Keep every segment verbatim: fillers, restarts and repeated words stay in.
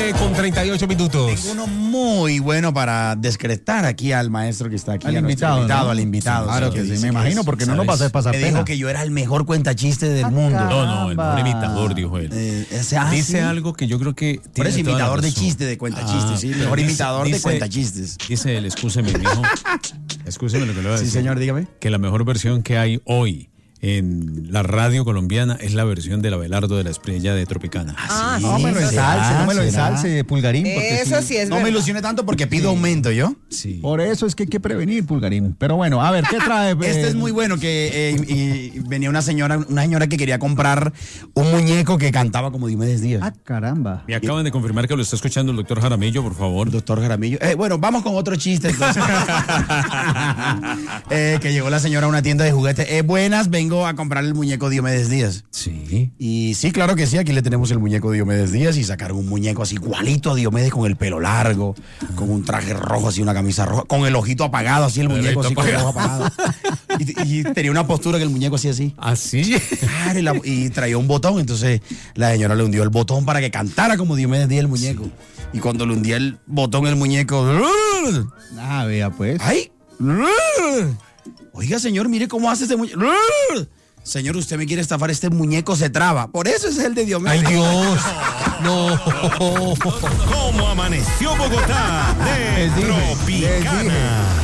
nueve con treinta y ocho minutos. Tengo uno muy bueno para descretar aquí al maestro que está aquí. Al invitado, invitado, ¿no? al invitado. Claro que sí, me imagino, porque no nos vas a pasar Me pena. dijo que yo era el mejor cuentachiste del Ah, mundo. No, no, el mejor Caramba. imitador, dijo él. Eh, ese- ah, Dice sí. algo que yo creo que Por tiene eso toda la imitador de razón. chiste, de cuentachistes, Ah, sí. pero Mejor dice- imitador de dice- cuentachistes. Dice él, escúcheme, mijo. Escúcheme lo que le voy a Sí, decir. señor, dígame. Que la mejor versión que hay hoy en la radio colombiana es la versión del Abelardo de la Estrella de Tropicana. Ah, No me lo sí. ensalce, no me lo ¿Será? ensalce, Pulgarín. Porque Eso sí. sí es No me verdad. ilusione tanto porque pido aumento, ¿yo? Sí. Por eso es que hay que prevenir, Pulgarín. Pero bueno, a ver, ¿qué trae? Este eh, es muy bueno, que eh, y venía una señora, una señora que quería comprar un muñeco que cantaba como Diomedes Díaz. Ah, caramba. Me acaban de confirmar que lo está escuchando el doctor Jaramillo, por favor. Doctor Jaramillo. Eh, bueno, vamos con otro chiste entonces. Eh, que llegó la señora a una tienda de juguetes. Eh, buenas, vengo a comprar el muñeco Diomedes Díaz. Sí. Y sí, claro que sí, aquí le tenemos el muñeco Diomedes Díaz y sacaron un muñeco así igualito a Diomedes con el pelo largo, con un traje rojo así, una camisa roja, con el ojito apagado así, el El muñeco ojito así con el ojo apagado. Y, y tenía una postura que el muñeco hacía así. ¿Así? Claro, y, la- y traía un botón, entonces la señora le hundió el botón para que cantara como Diomedes Díaz el muñeco. Y cuando le hundía el botón el muñeco, Ah, vea pues. ¡ay! Oiga, señor, mire cómo hace este muñeco. Señor, usted me quiere estafar, este muñeco se traba. Por eso es el de Diomedes. ¡Ay, Dios! ¡No! ¿Cómo amaneció Bogotá? De Les dije, les Tropicana. dije.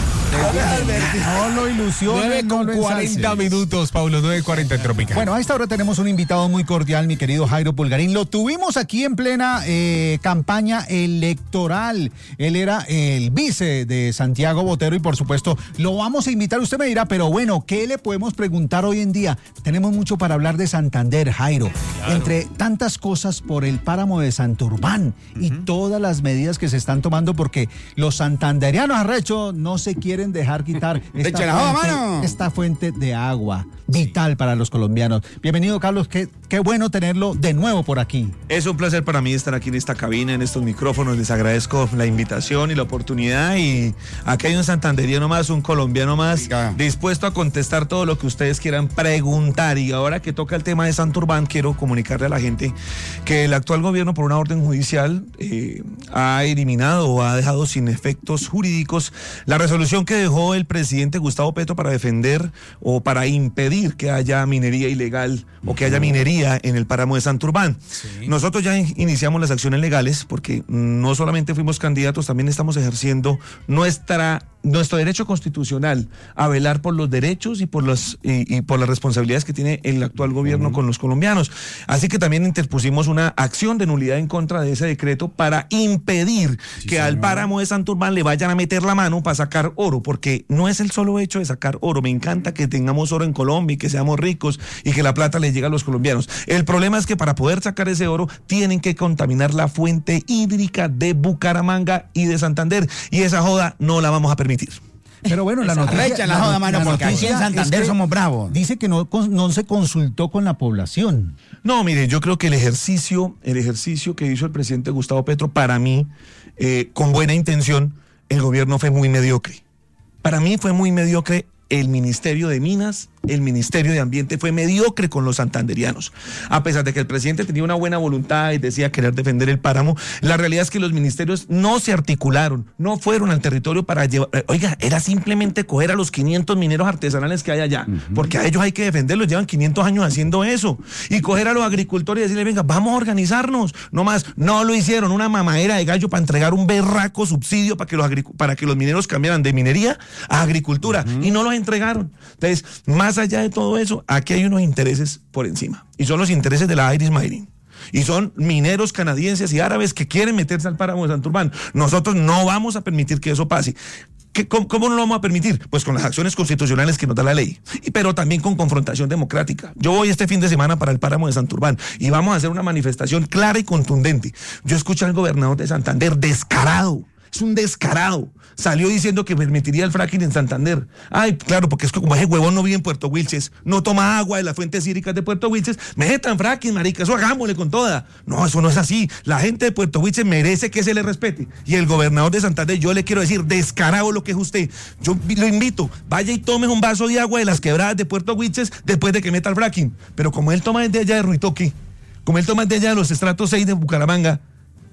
No lo ilusionen, nueve no con lo cuarenta ensalcen. minutos, Paulo, nueve cuarenta en Tropicana. Bueno, a esta hora tenemos un invitado muy cordial, mi querido Jairo Pulgarín. Lo tuvimos aquí en plena eh, campaña electoral. Él era el vice de Santiago Botero y por supuesto lo vamos a invitar. Usted me dirá, pero bueno, ¿qué le podemos preguntar hoy en día? Tenemos mucho para hablar de Santander, Jairo. Entre tantas cosas por el páramo de Santurbán y todas las medidas que se están tomando porque los santanderianos arrecho no se quieren dejar quitar esta Eche la joda, fuente, mano. esta fuente de agua vital para los colombianos. Bienvenido, Carlos. Qué, qué bueno tenerlo de nuevo por aquí. Es un placer para mí estar aquí en esta cabina, en estos micrófonos. Les agradezco la invitación y la oportunidad. Y aquí hay un santanderiano más, un colombiano más, Oiga. dispuesto a contestar todo lo que ustedes quieran preguntar. Y ahora que toca el tema de Santurbán, quiero comunicarle a la gente que el actual gobierno, por una orden judicial, eh, ha eliminado o ha dejado sin efectos jurídicos la resolución que dejó el presidente Gustavo Petro para defender o para impedir que haya minería ilegal o que haya minería en el páramo de Santurbán. Sí. Nosotros ya in- iniciamos las acciones legales porque no solamente fuimos candidatos, también estamos ejerciendo nuestra nuestro derecho constitucional a velar por los derechos y por las y, y por las responsabilidades que tiene el actual gobierno con los colombianos. Así que también interpusimos una acción de nulidad en contra de ese decreto para impedir que al páramo de Santurbán le vayan a meter la mano para sacar oro, porque no es el solo hecho de sacar oro. Me encanta que tengamos oro en Colombia y que seamos ricos y que la plata le llegue a los colombianos. El problema es que para poder sacar ese oro tienen que contaminar la fuente hídrica de Bucaramanga y de Santander, y esa joda no la vamos a permitir. Pero bueno, la noticia... Arrecha la joda, mano, porque aquí noticia en Santander es que somos bravos. Dice que no, con- no se consultó con la población. No, mire, yo creo que el ejercicio, el ejercicio que hizo el presidente Gustavo Petro, para mí, eh, con buena intención, el gobierno fue muy mediocre. Para mí fue muy mediocre el Ministerio de Minas, el Ministerio de Ambiente fue mediocre con los santanderianos. A pesar de que el presidente tenía una buena voluntad y decía querer defender el páramo, la realidad es que los ministerios no se articularon, no fueron al territorio para llevar... Oiga, era simplemente coger a los quinientos mineros artesanales que hay allá, uh-huh. porque a ellos hay que defenderlos, llevan quinientos años haciendo eso, y coger a los agricultores y decirle, venga, vamos a organizarnos, no más. No lo hicieron, una mamadera de gallo para entregar un berraco subsidio para que los, agric- para que los mineros cambiaran de minería a agricultura, uh-huh. y no los entregaron. Entonces, más allá de todo eso, aquí hay unos intereses por encima, y son los intereses de la Iris Mining. Y son mineros canadienses y árabes que quieren meterse al páramo de Santurbán. Nosotros no vamos a permitir que eso pase. ¿Qué, cómo, ¿Cómo no lo vamos a permitir? Pues con las acciones constitucionales que nos da la ley, y, pero también con confrontación democrática. Yo voy este fin de semana para el páramo de Santurbán y vamos a hacer una manifestación clara y contundente. Yo escuché al gobernador de Santander descarado. Es un descarado. Salió diciendo que permitiría el fracking en Santander. Ay, claro, porque es que como ese huevón no vive en Puerto Wilches, no toma agua de las fuentes hídricas de Puerto Wilches, metan fracking, marica, eso hagámosle con toda. No, eso no es así. La gente de Puerto Wilches merece que se le respete. Y el gobernador de Santander, yo le quiero decir, descarado lo que es usted. Yo lo invito, vaya y tome un vaso de agua de las quebradas de Puerto Wilches después de que meta el fracking. Pero como él toma desde allá de Ruitoque, como él toma desde allá de los estratos seis de Bucaramanga,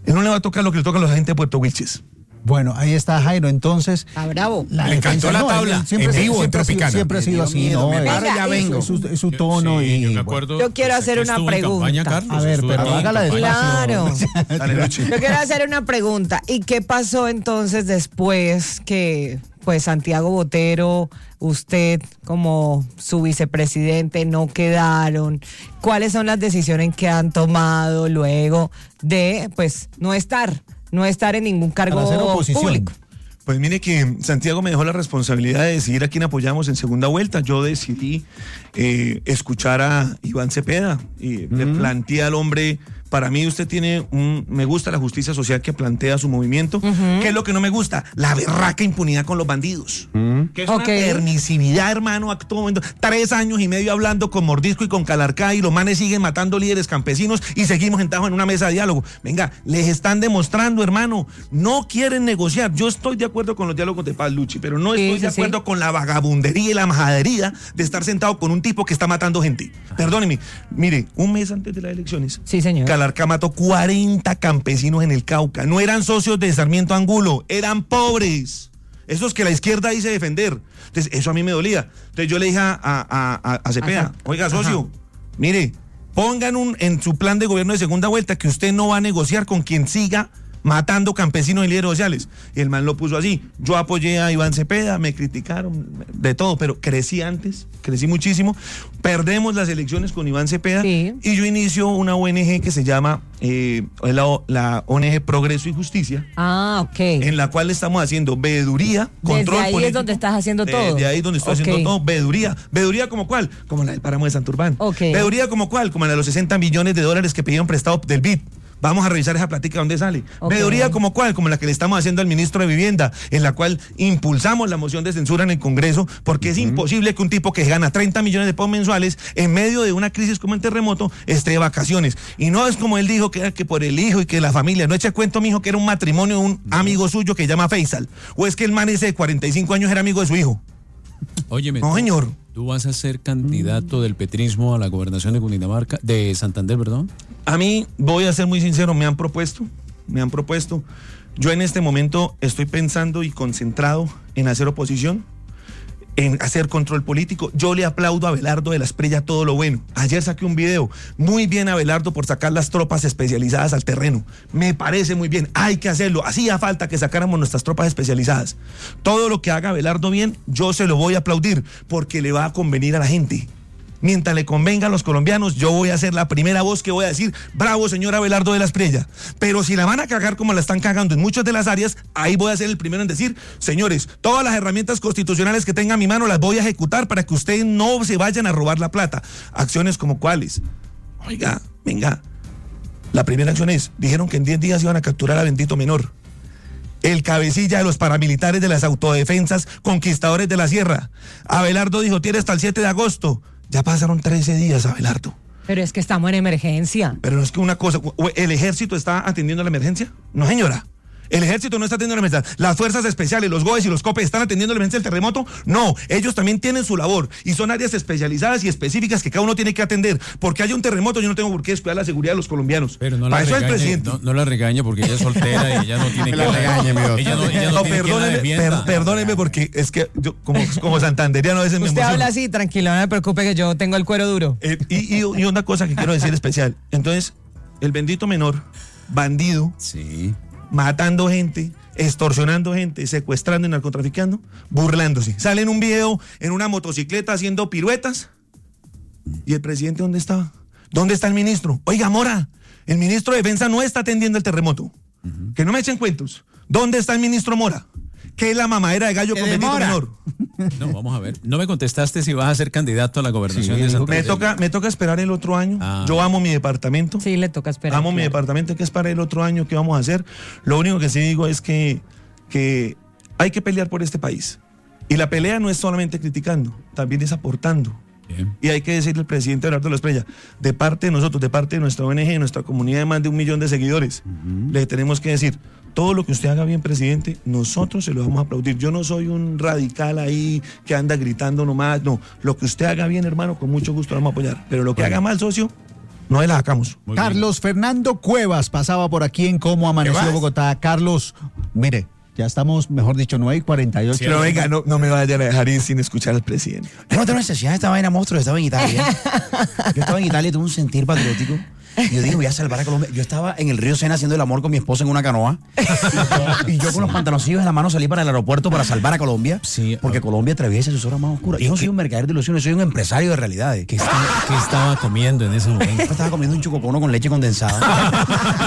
Él no le va a tocar lo que le toca a la gente de Puerto Wilches. Bueno, ahí está Jairo, entonces. Ah, bravo. La Me encantó la no, tabla, él siempre, en vivo, siempre, en ha sido- Tropicana. siempre ha sido Me dio así, miedo, ¿no? me Es- paro, ya Venga, vengo. Es su, es su tono Sí, y. yo me bueno. acuerdo. Yo quiero pues, hacer aquí una estuvo en pregunta. campaña, Carlos, A ver, estuvo pero aquí en hágala campaña. despacio. Claro. Dale, Luchi. Yo quiero hacer una pregunta. ¿Y qué pasó entonces después que pues Santiago Botero, usted como su vicepresidente no quedaron? ¿Cuáles son las decisiones que han tomado luego de pues no estar, no estar en ningún cargo Para hacer oposición. público? Pues mire que Santiago me dejó la responsabilidad de decidir a quién apoyamos en segunda vuelta. Yo decidí eh, escuchar a Iván Cepeda y le planteé al hombre, para mí usted tiene un, me gusta la justicia social que plantea su movimiento. ¿Qué es lo que no me gusta? La berraca impunidad con los bandidos. Que es Ok. una permisividad, hermano, a todo momento. Tres años y medio hablando con Mordisco y con Calarcá y los manes siguen matando líderes campesinos y seguimos sentados en una mesa de diálogo. Venga, les están demostrando, hermano, no quieren negociar. Yo estoy de acuerdo con los diálogos de paz, Luchi, pero no Sí, estoy sí, de acuerdo sí. con la vagabundería y la majadería de estar sentado con un tipo que está matando gente. Perdóneme, mire, un mes antes de las elecciones, Sí, señor. Calarcá mató cuarenta campesinos en el Cauca. No eran socios de Sarmiento Angulo, eran pobres. Esos que la izquierda dice defender. Entonces, eso a mí me dolía. Entonces yo le dije a, a, a, a Cepeda, Ajá. oiga, socio, mire, pongan un, en su plan de gobierno de segunda vuelta que usted no va a negociar con quien siga matando campesinos y líderes sociales. Y el man lo puso así. Yo apoyé a Iván Cepeda, me criticaron, de todo, pero crecí antes, crecí muchísimo. Perdemos las elecciones con Iván Cepeda Sí. y yo inicio una O N G que se llama eh, la, la O N G Progreso y Justicia, Ah, ok. en la cual estamos haciendo veeduría, control Desde ahí político. es donde estás haciendo todo. De ahí es donde estoy Ok. haciendo todo, veeduría. ¿Veeduría como cuál? Como la del páramo de Santurbán. Ok. ¿Veeduría como cuál? Como la de los sesenta millones de dólares que pidieron prestado del B I D. Vamos a revisar esa plática dónde sale. Ok. ¿Veeduría como cuál? Como la que le estamos haciendo al ministro de Vivienda, en la cual impulsamos la moción de censura en el Congreso, porque es imposible que un tipo que gana treinta millones de pesos mensuales, en medio de una crisis como el terremoto, esté de vacaciones. Y no es como él dijo, que era que por el hijo y que la familia. No eche cuento, mijo, que era un matrimonio de un amigo suyo que se llama Faisal. O es que el man ese de cuarenta y cinco años era amigo de su hijo. Óyeme, No, tú- señor. ¿Tú vas a ser candidato del petrismo a la gobernación de Cundinamarca, de Santander, perdón? A mí, voy a ser muy sincero, me han propuesto, me han propuesto. Yo en este momento estoy pensando y concentrado en hacer oposición, en hacer control político. Yo le aplaudo a Abelardo de la Espriella todo lo bueno. Ayer saqué un video. Muy bien, Abelardo, por sacar las tropas especializadas al terreno. Me parece muy bien. Hay que hacerlo. Hacía falta que sacáramos nuestras tropas especializadas. Todo lo que haga Abelardo bien, yo se lo voy a aplaudir porque le va a convenir a la gente. Mientras le convenga a los colombianos, yo voy a ser la primera voz que voy a decir, bravo, señor Abelardo de la Espriella. Pero si la van a cagar como la están cagando en muchas de las áreas, ahí voy a ser el primero en decir, señores, todas las herramientas constitucionales que tenga en mi mano las voy a ejecutar para que ustedes no se vayan a robar la plata. Acciones como cuáles. Oiga, venga. La primera acción es, dijeron que en diez días iban a capturar a Bendito Menor, el cabecilla de los paramilitares de las autodefensas conquistadores de la sierra. Abelardo dijo, tiene hasta el siete de agosto. Ya pasaron trece días, Abelardo. Pero es que estamos en emergencia. Pero no es que una cosa, ¿el ejército está atendiendo la emergencia? No, señora. El ejército no está atendiendo la emergencia. Las fuerzas especiales, los GOES y los COPE están atendiendo la emergencia del terremoto. No, ellos también tienen su labor y son áreas especializadas y específicas que cada uno tiene que atender. Porque haya un terremoto, yo no tengo por qué descuidar la seguridad de los colombianos. Pero no la Para eso regañe, el presidente. no, no la regañe porque ella es soltera y ella no tiene Me que la regañe, mi doctor. Ella no, ella no No, tiene quien la perdóneme, defienda. per- perdóneme porque es que yo como, como santanderiano a veces me Usted emociono. habla así, tranquilo, no me preocupe que yo tengo el cuero duro. Eh, y, y- y una cosa que quiero decir especial. Entonces, el Bendito Menor, bandido, Sí. matando gente, extorsionando gente, secuestrando y narcotraficando, burlándose. Sale en un video en una motocicleta haciendo piruetas. ¿Y el presidente dónde estaba? ¿Dónde está el ministro? Oiga, Mora, el ministro de Defensa no está atendiendo el terremoto. Que no me echen cuentos. ¿Dónde está el ministro Mora? ¿Qué es la mamadera de gallo Que con Bendito demora. Menor? No, vamos a ver. No me contestaste si vas a ser candidato a la gobernación Sí, de dijo Santander. Me toca, me toca esperar el otro año. Ah. Yo amo mi departamento. Sí, le toca esperar. Amo mi claro. departamento, que es para el otro año que vamos a hacer. Lo único que sí digo es que, que hay que pelear por este país. Y la pelea no es solamente criticando, también es aportando. Bien. Y hay que decirle al presidente Abelardo de la Espriella, de parte de nosotros, de parte de nuestra O N G, de nuestra comunidad de más de un millón de seguidores, le tenemos que decir, todo lo que usted haga bien, presidente, nosotros se lo vamos a aplaudir. Yo no soy un radical ahí que anda gritando nomás, no. Lo que usted haga bien, hermano, con mucho gusto lo vamos a apoyar. Pero lo que haga mal, socio, no de la sacamos. Muy Carlos Fernando Cuevas pasaba por aquí en Cómo Amaneció más? Bogotá. Carlos, mire, ya estamos, mejor dicho, nueve y cuarenta y ocho. Pero venga, no, no me vayan a dejar ir sin escuchar al presidente. Yo no tengo necesidad de esta vaina, monstruo. Yo estaba en Italia. Yo estaba en Italia y tuve un sentir patriótico. Y yo dije, voy a salvar a Colombia. Yo estaba en el río Sena haciendo el amor con mi esposa en una canoa. Y yo, y yo con los pantaloncillos en la mano salí para el aeropuerto para salvar a Colombia. Sí, porque ah. Colombia atraviesa sus horas más oscuras. Yo no soy un mercader de ilusiones, soy un empresario de realidades. ¿Qué estaba, qué estaba comiendo en ese momento? Yo estaba comiendo un chocopono con leche condensada.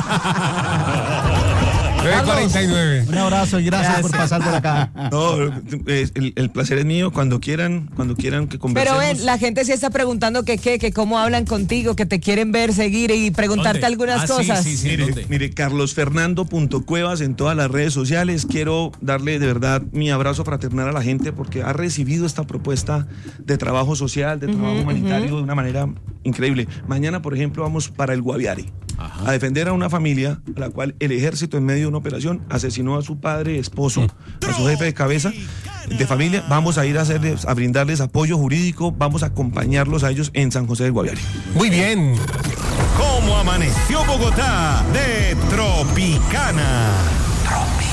nueve cuarenta y nueve. Un abrazo y gracias, por pasar por acá. No, eh, el, el placer es mío. Cuando quieran, cuando quieran que conversemos. Pero ven, la gente sí está preguntando que qué, que cómo hablan contigo, que te quieren ver, seguir y preguntarte ¿Dónde? algunas Ah, sí, cosas. sí, sí. Mire, ¿dónde? mire, carlosfernando.cuevas en todas las redes sociales. Quiero darle de verdad mi abrazo fraternal a la gente porque ha recibido esta propuesta de trabajo social, de trabajo humanitario de una manera increíble. Mañana, por ejemplo, vamos para el Guaviare Ajá. a defender a una familia a la cual el ejército en medio de una operación asesinó a su padre, esposo, a su jefe de cabeza de familia. Vamos a ir a, hacerles, a brindarles apoyo jurídico, vamos a acompañarlos a ellos en San José del Guaviare. Muy bien. ¿Cómo amaneció Bogotá? De Tropicana.